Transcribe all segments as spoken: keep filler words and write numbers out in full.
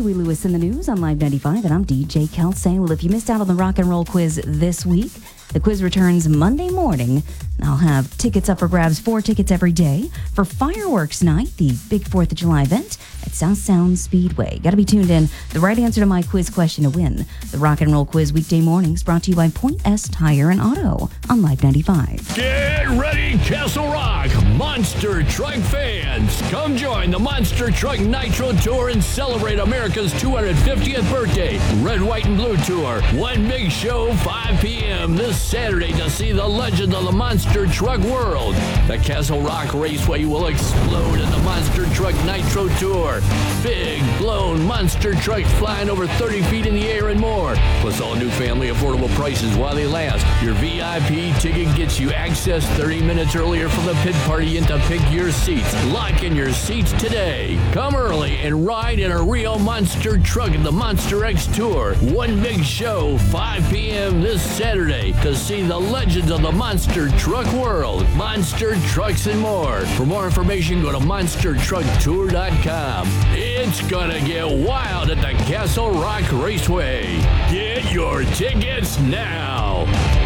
Huey Lewis in the news on Live ninety-five, and I'm D J Kelsey. Well, if you missed out on the rock and roll quiz this week, the quiz returns Monday morning. I'll have tickets up for grabs, four tickets every day for Fireworks Night, the big fourth of July event at South Sound Speedway. Got to be tuned in. The right answer to my quiz question to win the rock and roll quiz weekday mornings, brought to you by Point S Tire and Auto on Live ninety-five. Get ready, Castle Rock Monster Truck fans. Come join the Monster Truck Nitro Tour and celebrate America's two hundred fiftieth birthday. Red, White, and Blue Tour. One big show, five p.m. this Saturday to see the legend of the Monster Truck world. The Castle Rock Raceway will explode in the Monster Truck Nitro Tour. Big, blown monster trucks flying over thirty feet in the air and more. Plus all new family affordable prices while they last. Your V I P ticket gets you access thirty minutes earlier for the pit party and to pick your seats. Lock in your seats today. Come early and ride in a real monster truck in the Monster X Tour. One big show, five p.m. this Saturday to see the legends of the monster truck world. Monster Trucks and more. For more information, go to monster truck tour dot com. It's gonna get wild at the Castle Rock Raceway. Get your tickets now.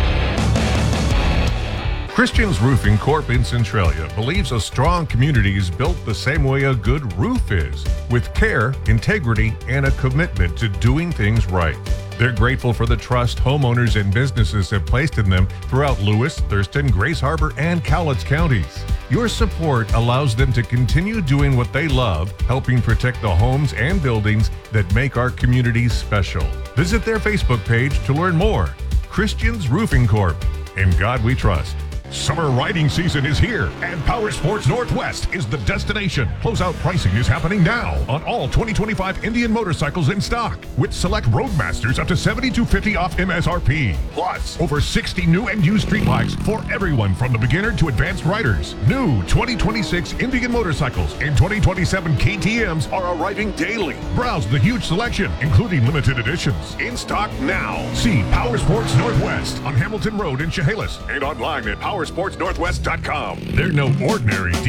Christian's Roofing Corp in Centralia believes a strong community is built the same way a good roof is, with care, integrity, and a commitment to doing things right. They're grateful for the trust homeowners and businesses have placed in them throughout Lewis, Thurston, Grace Harbor, and Cowlitz counties. Your support allows them to continue doing what they love, helping protect the homes and buildings that make our communities special. Visit their Facebook page to learn more. Christian's Roofing Corp. In God we trust. Summer riding season is here, and Power Sports Northwest is the destination. Closeout pricing is happening now on all twenty twenty-five Indian motorcycles in stock, with select Roadmasters up to seventy-two fifty off M S R P. Plus, over sixty new and used street bikes for everyone from the beginner to advanced riders. New twenty twenty-six Indian motorcycles and twenty twenty-seven K T Ms are arriving daily. Browse the huge selection, including limited editions, in stock now. See Power Sports Northwest on Hamilton Road in Chehalis and online at power sports northwest dot com. They're no ordinary